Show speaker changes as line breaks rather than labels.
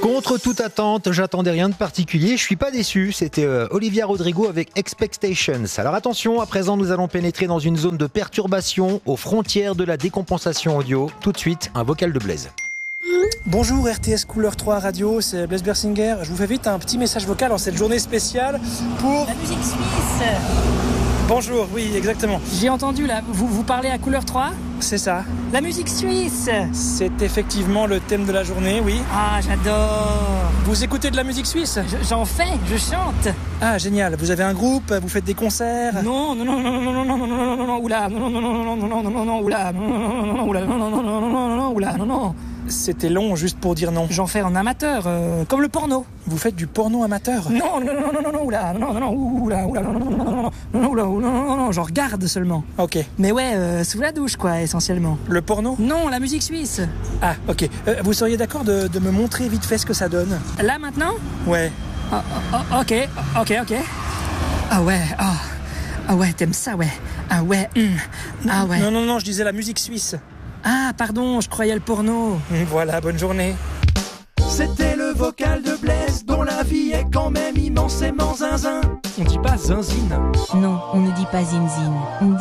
Contre toute attente, j'attendais rien de particulier, je suis pas déçu, c'était Olivia Rodrigo avec Expectations. Alors attention, à présent nous allons pénétrer dans une zone de perturbation aux frontières de la décompensation audio. Tout de suite, un vocal de Blaise.
Bonjour RTS Couleur 3 Radio, c'est Blaise Bersinger. Je vous fais vite un petit message vocal en cette journée spéciale pour...
La musique suisse.
Bonjour, oui, exactement.
J'ai entendu là, vous parlez à Couleur 3 ?
C'est ça.
La musique suisse.
C'est effectivement le thème de la journée, oui.
Ah, j'adore.
Vous écoutez de la musique suisse ?
J'en fais, je chante.
Ah, génial. Vous avez un groupe, vous faites des concerts ?
Non, oula, oula, oula.
C'était long juste pour dire non.
J'en fais en amateur, comme le porno.
Vous faites du porno amateur ?
Non, j'en regarde seulement.
Ok.
Mais ouais, sous la douche quoi, essentiellement.
Le porno ?
Non, la musique suisse.
Ah, ok. Vous seriez d'accord de me montrer vite fait ce que ça donne ?
Là maintenant ?
Ouais.
Ok. Ah ouais, t'aimes ça, ouais. Ah ouais, ah ouais.
Non, je disais la musique suisse.
Ah, pardon, je croyais le porno.
Voilà, bonne journée.
C'était le vocal de Blaise, dont la vie est quand même immensément zinzin.
On dit pas zinzine.
Non, on ne dit pas zinzine. On